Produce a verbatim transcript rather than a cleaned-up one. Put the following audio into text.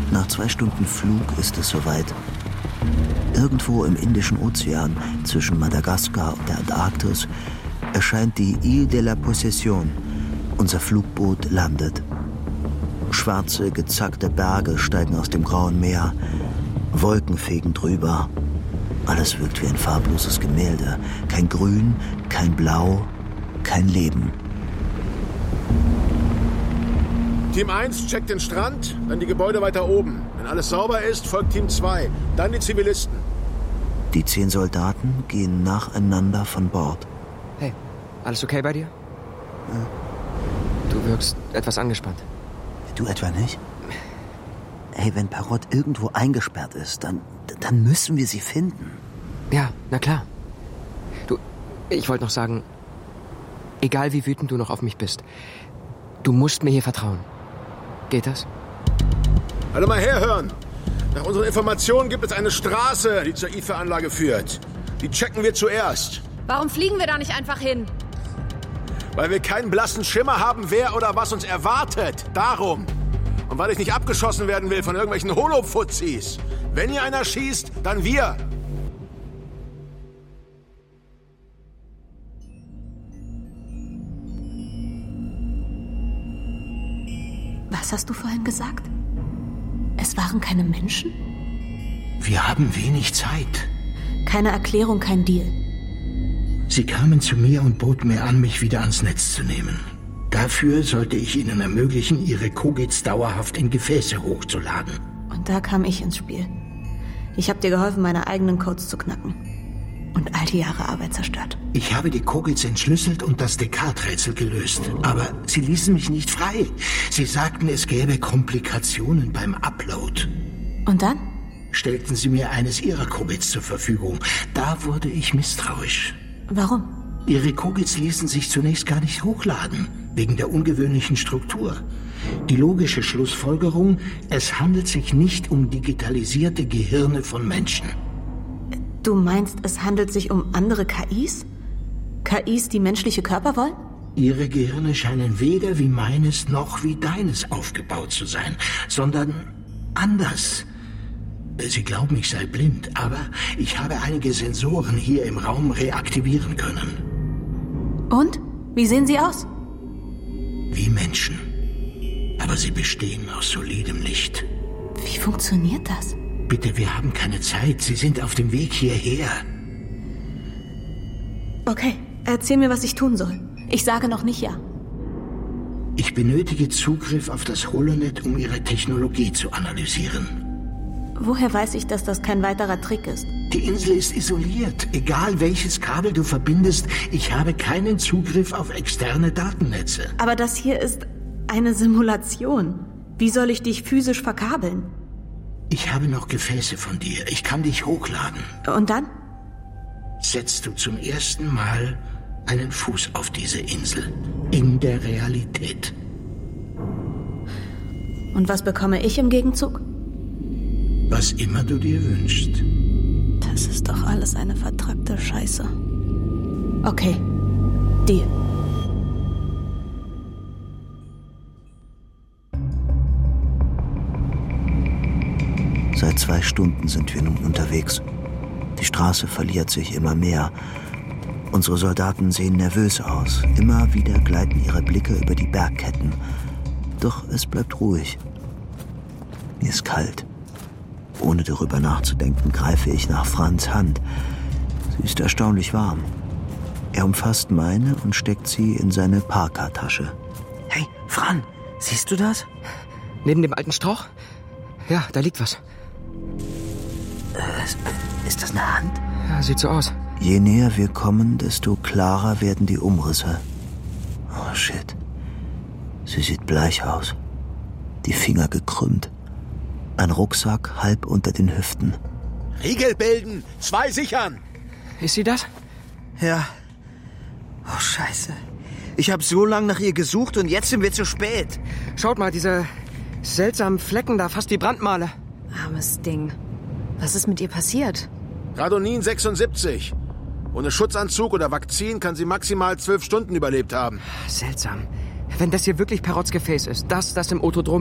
Nach zwei Stunden Flug ist es soweit. Irgendwo im Indischen Ozean, zwischen Madagaskar und der Antarktis, erscheint die Ile de la Possession. Unser Flugboot landet. Schwarze, gezackte Berge steigen aus dem grauen Meer. Wolken fegen drüber. Alles wirkt wie ein farbloses Gemälde. Kein Grün, kein Blau, kein Leben. Team eins checkt den Strand, dann die Gebäude weiter oben. Wenn alles sauber ist, folgt Team zwei, dann die Zivilisten. Die zehn Soldaten gehen nacheinander von Bord. Hey, alles okay bei dir? Ja. Du wirkst etwas angespannt. Du etwa nicht? Hey, wenn Parrot irgendwo eingesperrt ist, dann, dann müssen wir sie finden. Ja, na klar. Du, ich wollte noch sagen, egal wie wütend du noch auf mich bist, du musst mir hier vertrauen. Geht das? Alle mal herhören. Nach unseren Informationen gibt es eine Straße, die zur I F A-Anlage führt. Die checken wir zuerst. Warum fliegen wir da nicht einfach hin? Weil wir keinen blassen Schimmer haben, wer oder was uns erwartet. Darum. Und weil ich nicht abgeschossen werden will von irgendwelchen Holo-Fuzis. Wenn hier einer schießt, dann wir. Was hast du vorhin gesagt? Es waren keine Menschen? Wir haben wenig Zeit. Keine Erklärung, kein Deal. Sie kamen zu mir und boten mir an, mich wieder ans Netz zu nehmen. Dafür sollte ich ihnen ermöglichen, ihre Kogits dauerhaft in Gefäße hochzuladen. Und da kam ich ins Spiel. Ich habe dir geholfen, meine eigenen Codes zu knacken. Und all die Jahre Arbeit zerstört. Ich habe die Kogits entschlüsselt und das Descartes-Rätsel gelöst. Aber sie ließen mich nicht frei. Sie sagten, es gäbe Komplikationen beim Upload. Und dann? Stellten sie mir eines ihrer Kogits zur Verfügung. Da wurde ich misstrauisch. Warum? Ihre Kogits ließen sich zunächst gar nicht hochladen, wegen der ungewöhnlichen Struktur. Die logische Schlussfolgerung, es handelt sich nicht um digitalisierte Gehirne von Menschen. Du meinst, es handelt sich um andere K Is? K Is, die menschliche Körper wollen? Ihre Gehirne scheinen weder wie meines noch wie deines aufgebaut zu sein, sondern anders. Sie glauben, ich sei blind, aber ich habe einige Sensoren hier im Raum reaktivieren können. Und? Wie sehen sie aus? Wie Menschen. Aber sie bestehen aus solidem Licht. Wie funktioniert das? Bitte, wir haben keine Zeit. Sie sind auf dem Weg hierher. Okay, erzähl mir, was ich tun soll. Ich sage noch nicht ja. Ich benötige Zugriff auf das Holonet, um Ihre Technologie zu analysieren. Woher weiß ich, dass das kein weiterer Trick ist? Die Insel ist isoliert. Egal welches Kabel du verbindest, ich habe keinen Zugriff auf externe Datennetze. Aber das hier ist eine Simulation. Wie soll ich dich physisch verkabeln? Ich habe noch Gefäße von dir. Ich kann dich hochladen. Und dann? Setzt du zum ersten Mal einen Fuß auf diese Insel. In der Realität. Und was bekomme ich im Gegenzug? Was immer du dir wünschst. Das ist doch alles eine vertrackte Scheiße. Okay, Deal. Seit zwei Stunden sind wir nun unterwegs. Die Straße verliert sich immer mehr. Unsere Soldaten sehen nervös aus. Immer wieder gleiten ihre Blicke über die Bergketten. Doch es bleibt ruhig. Mir ist kalt. Ohne darüber nachzudenken, greife ich nach Frans Hand. Sie ist erstaunlich warm. Er umfasst meine und steckt sie in seine Parka-Tasche. Hey, Fran, siehst du das? Neben dem alten Strauch? Ja, da liegt was. Äh, ist das eine Hand? Ja, sieht so aus. Je näher wir kommen, desto klarer werden die Umrisse. Oh, shit. Sie sieht bleich aus. Die Finger gekrümmt. Ein Rucksack halb unter den Hüften. Riegel bilden! Zwei sichern! Ist sie das? Ja. Oh, scheiße. Ich habe so lange nach ihr gesucht und jetzt sind wir zu spät. Schaut mal, diese seltsamen Flecken da, fast wie Brandmale. Armes Ding. Was ist mit ihr passiert? Radonin sechsundsiebzig. Ohne Schutzanzug oder Vakzin kann sie maximal zwölf Stunden überlebt haben. Seltsam. Wenn das hier wirklich Parrots Gefäß ist, das, das im Otodrom